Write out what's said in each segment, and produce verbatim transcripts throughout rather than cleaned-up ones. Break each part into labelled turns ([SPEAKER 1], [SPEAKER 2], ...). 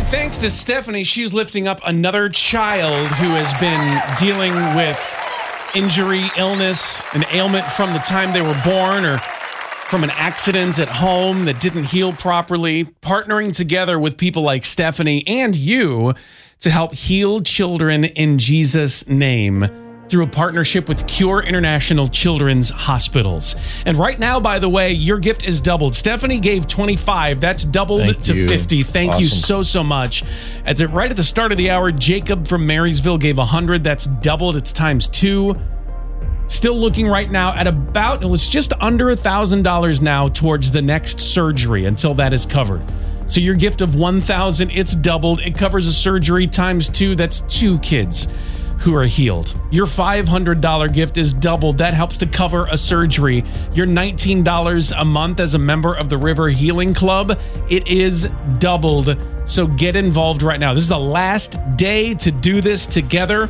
[SPEAKER 1] thanks to Stephanie, she's lifting up another child who has been dealing with injury, illness, an ailment from the time they were born or from an accident at home that didn't heal properly, partnering together with people like Stephanie and you to help heal children in Jesus' name through a partnership with Cure International Children's Hospitals. And right now, by the way, your gift is doubled. Stephanie gave twenty-five. That's doubled
[SPEAKER 2] Thank
[SPEAKER 1] to
[SPEAKER 2] you.
[SPEAKER 1] fifty. Thank
[SPEAKER 2] Awesome.
[SPEAKER 1] you so, so much. At the, right at the start of the hour, Jacob from Marysville gave one hundred. That's doubled. It's times two. Still looking right now at about, it's just under one thousand dollars now towards the next surgery until that is covered. So your gift of one thousand dollars, it's doubled. It covers a surgery times two. That's two kids who are healed. Your five hundred dollars gift is doubled. That helps to cover a surgery. Your nineteen dollars a month as a member of the River Healing Club, it is doubled. So get involved right now. This is the last day to do this together.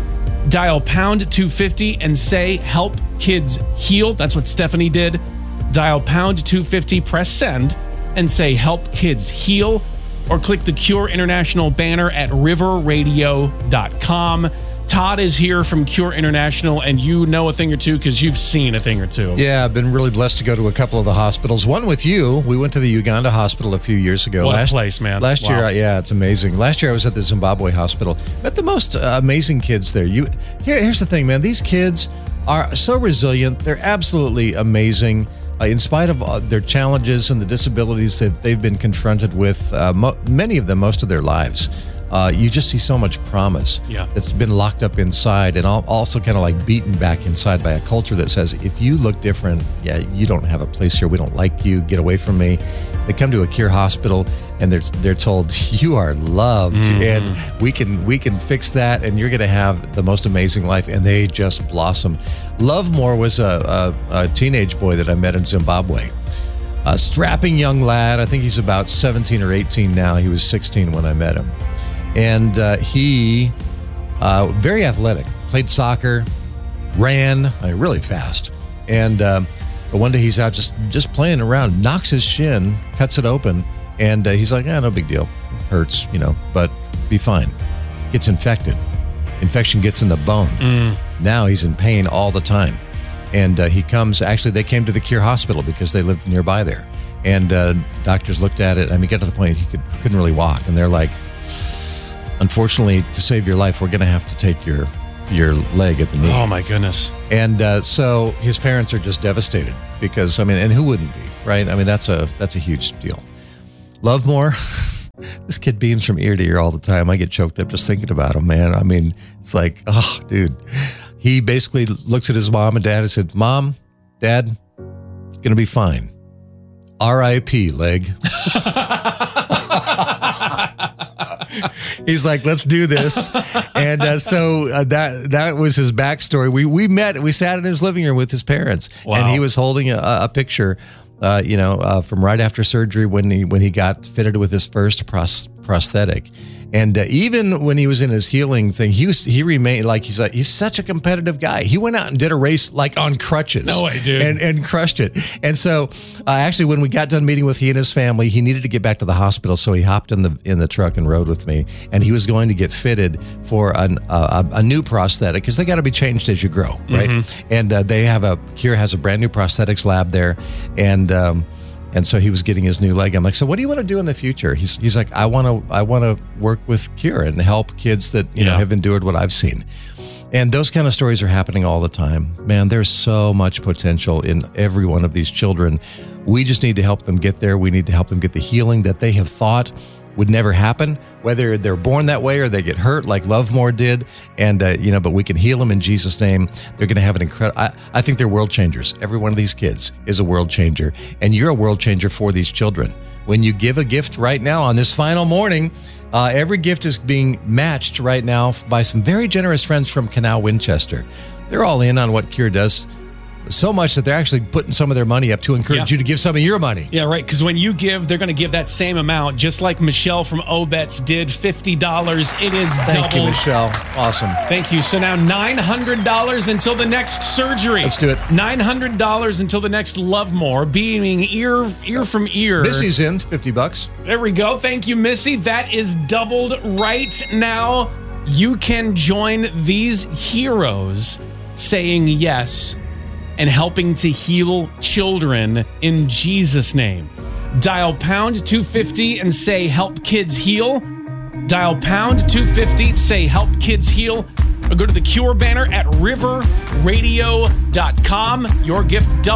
[SPEAKER 1] Dial pound two fifty and say help kids heal. That's what Stephanie did. Dial pound two fifty, press send, and say help kids heal. Or click the Cure International banner at river radio dot com. Todd is here from Cure International, and you know a thing or two because you've seen a thing or two.
[SPEAKER 2] Yeah, I've been really blessed to go to a couple of the hospitals. One with you. We went to the Uganda hospital a few years ago.
[SPEAKER 1] What
[SPEAKER 2] last,
[SPEAKER 1] a place, man.
[SPEAKER 2] Last
[SPEAKER 1] Wow.
[SPEAKER 2] year, yeah, it's amazing. Last year, I was at the Zimbabwe hospital. Met the most uh, amazing kids there. You here, Here's the thing, man. These kids are so resilient. They're absolutely amazing. Uh, in spite of uh, their challenges and the disabilities that they've been confronted with, uh, mo- many of them, most of their lives, uh, you just see so much promise
[SPEAKER 1] Yeah.
[SPEAKER 2] that's been locked up inside and al- also kind of like beaten back inside by a culture that says, if you look different, yeah, you don't have a place here. We don't like you. Get away from me. They come to a Cure hospital and they're they're told you are loved
[SPEAKER 1] Mm-hmm.
[SPEAKER 2] and we can we can fix that and you're going to have the most amazing life. And they just blossom. Lovemore was a, a, a teenage boy that I met in Zimbabwe. A strapping young lad. I think he's about seventeen or eighteen now. He was sixteen when I met him. And uh, he, uh, very athletic, played soccer, ran uh, really fast. And uh, but one day he's out just, just playing around, knocks his shin, cuts it open. And uh, he's like, yeah, no big deal. Hurts, you know, but be fine. Gets infected. Infection gets in the bone.
[SPEAKER 1] Mm.
[SPEAKER 2] Now he's in pain all the time. And uh, he comes, actually, they came to the Cure Hospital because they lived nearby there. And uh, doctors looked at it. I mean, get to the point he could, couldn't really walk. And they're like, unfortunately, to save your life, we're going to have to take your your leg at the knee.
[SPEAKER 1] Oh, my goodness.
[SPEAKER 2] And uh, so his parents are just devastated because, I mean, and who wouldn't be, right? I mean, that's a that's a huge deal. Lovemore, this kid beams from ear to ear all the time. I get choked up just thinking about him, man. I mean, it's like, oh, dude. He basically looks at his mom and dad and said, Mom, Dad, going to be fine. R I P leg. He's like, let's do this. And uh, so uh, that that was his backstory. We we met, we sat in his living room with his parents.
[SPEAKER 1] Wow.
[SPEAKER 2] And he was holding a, a picture, uh, you know, uh, from right after surgery when he when he got fitted with his first pros- prosthetic. And uh, even when he was in his healing thing, he was he remained like he's like he's such a competitive guy. He went out and did a race like on crutches.
[SPEAKER 1] No way, dude.
[SPEAKER 2] And and crushed it. And so uh, actually, when we got done meeting with he and his family, he needed to get back to the hospital, so he hopped in the in the truck and rode with me. And he was going to get fitted for an, uh, a, a new prosthetic because they got to be changed as you grow, right? Mm-hmm. And uh, they have a Cure has a brand new prosthetics lab there, and. Um, And so he was getting his new leg. I'm like, so what do you want to do in the future? He's he's like, I want to I want to work with Cure and help kids that you
[SPEAKER 1] yeah.
[SPEAKER 2] know have endured what I've seen. And those kind of stories are happening all the time. Man, there's so much potential in every one of these children. We just need to help them get there. We need to help them get the healing that they have thought would never happen, whether they're born that way or they get hurt like Lovemore did. And, uh, you know, but we can heal them in Jesus' name. They're going to have an incredible, I, I think they're world changers. Every one of these kids is a world changer. And you're a world changer for these children. When you give a gift right now on this final morning, uh, every gift is being matched right now by some very generous friends from Canal Winchester. They're all in on what Cure does so much that they're actually putting some of their money up to encourage
[SPEAKER 1] Yeah.
[SPEAKER 2] you to give some of your money.
[SPEAKER 1] Yeah, right. Because when you give, they're going to give that same amount, just like Michelle from Obets did, fifty dollars. It is
[SPEAKER 2] Thank
[SPEAKER 1] doubled.
[SPEAKER 2] you, Michelle. Awesome.
[SPEAKER 1] Thank you. So now nine hundred dollars until the next surgery.
[SPEAKER 2] Let's do it.
[SPEAKER 1] nine hundred dollars until the next Love More, beaming ear ear from ear.
[SPEAKER 2] Missy's in, fifty bucks.
[SPEAKER 1] There we go. Thank you, Missy. That is doubled right now. You can join these heroes saying yes and helping to heal children in Jesus' name. Dial pound two fifty and say help kids heal. Dial pound two fifty, say help kids heal. Or go to the Cure banner at river radio dot com. Your gift double.